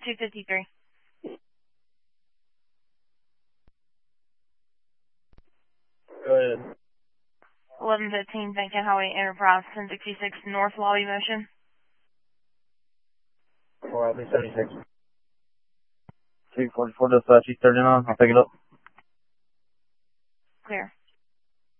253. Go ahead. 1115 Bank Highway Enterprise 1066 North Lobby Motion. 476. 244 dispatch, 39. I'll pick it up. Clear.